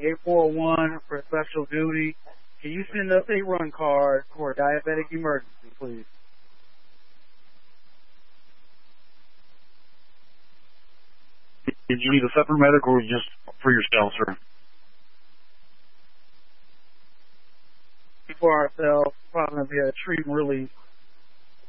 841 for special duty. Can you send us a run card for a diabetic emergency, please? Did you need a separate medic or just for yourself, sir? For ourselves, probably going to be a treat release